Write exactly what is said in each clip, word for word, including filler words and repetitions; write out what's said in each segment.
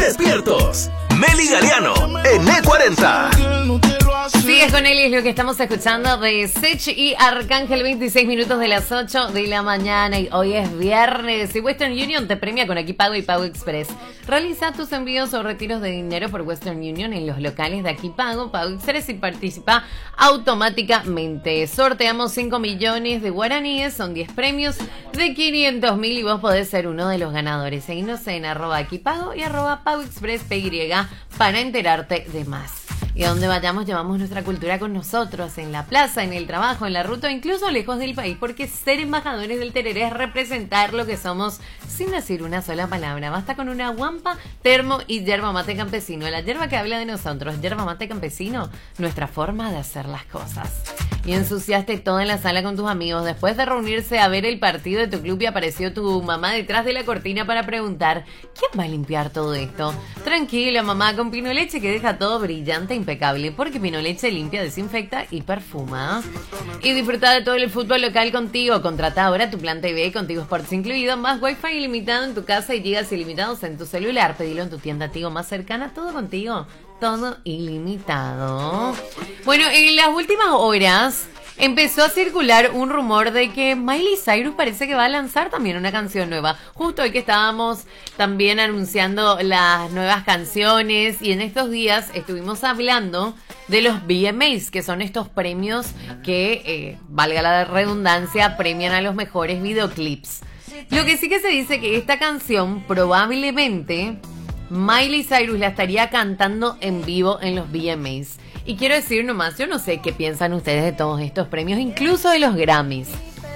despiertos. Meli Galeano en E cuarenta. Sigues con él, es lo que estamos escuchando de Sech y Arcángel, veintiséis minutos de las ocho de la mañana y hoy es viernes y Western Union te premia con Aquipago y Pago Express. Realiza tus envíos o retiros de dinero por Western Union en los locales de Aquipago, Pago Express y participa automáticamente. Sorteamos cinco millones de guaraníes, son diez premios de quinientos mil y vos podés ser uno de los ganadores. Seguinos en arroba Aquipago y arroba Pago Express P Y para enterarte de más. Y a donde vayamos llevamos nuestra cultura con nosotros, en la plaza, en el trabajo, en la ruta o incluso lejos del país, porque ser embajadores del tereré es representar lo que somos sin decir una sola palabra. Basta con una guampa, termo y yerba mate campesino. La yerba que habla de nosotros, yerba mate campesino, nuestra forma de hacer las cosas. Y ensuciaste todo en la sala con tus amigos después de reunirse a ver el partido de tu club y apareció tu mamá detrás de la cortina para preguntar ¿quién va a limpiar todo esto? Tranquila mamá, con Pinoleche que deja todo brillante e impecable, porque Pinoleche limpia, desinfecta y perfuma. Y disfruta de todo el fútbol local contigo. Contrata ahora tu plan T V Contigo Sports incluido, más wifi ilimitado en tu casa y gigas ilimitados en tu celular. Pedilo en tu tienda Tigo más cercana, todo contigo. Todo ilimitado. Bueno, en las últimas horas empezó a circular un rumor de que Miley Cyrus parece que va a lanzar también una canción nueva. Justo hoy que estábamos también anunciando las nuevas canciones y en estos días estuvimos hablando de los V M As, que son estos premios que, eh, valga la redundancia, premian a los mejores videoclips. Lo que sí que se dice que esta canción probablemente Miley Cyrus la estaría cantando en vivo en los V M As. Y quiero decir nomás, yo no sé qué piensan ustedes de todos estos premios, incluso de los Grammys.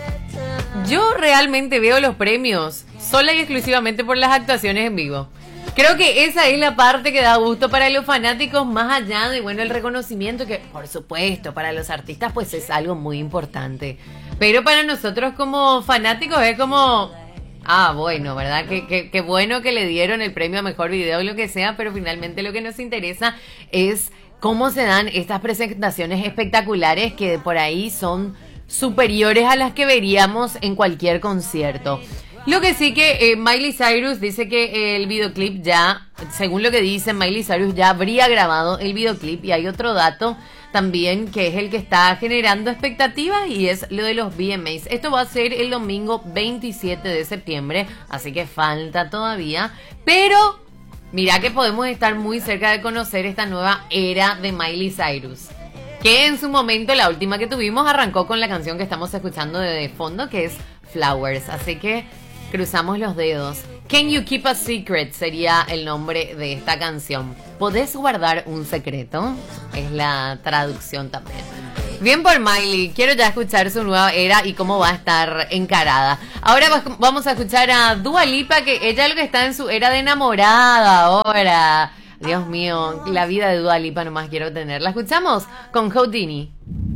Yo realmente veo los premios sola y exclusivamente por las actuaciones en vivo. Creo que esa es la parte que da gusto para los fanáticos, más allá de, bueno, el reconocimiento que, por supuesto, para los artistas pues es algo muy importante. Pero para nosotros como fanáticos es como... Ah, bueno, ¿verdad? Qué, qué, qué bueno que le dieron el premio a mejor video o lo que sea, pero finalmente lo que nos interesa es cómo se dan estas presentaciones espectaculares que por ahí son superiores a las que veríamos en cualquier concierto. Lo que sí que eh, Miley Cyrus dice que el videoclip ya, según lo que dice Miley Cyrus, ya habría grabado el videoclip y hay otro dato también que es el que está generando expectativas y es lo de los V M As. Esto va a ser el domingo veintisiete de septiembre, así que falta todavía, pero mira que podemos estar muy cerca de conocer esta nueva era de Miley Cyrus, que en su momento, la última que tuvimos, arrancó con la canción que estamos escuchando de fondo, que es Flowers, así que cruzamos los dedos. Can You Keep a Secret sería el nombre de esta canción. ¿Podés guardar un secreto? Es la traducción también. Bien por Miley, quiero ya escuchar su nueva era y cómo va a estar encarada. Ahora vamos a escuchar a Dua Lipa, que ella lo que está en su era de enamorada ahora. Dios mío, la vida de Dua Lipa nomás quiero tener. La escuchamos con Houdini.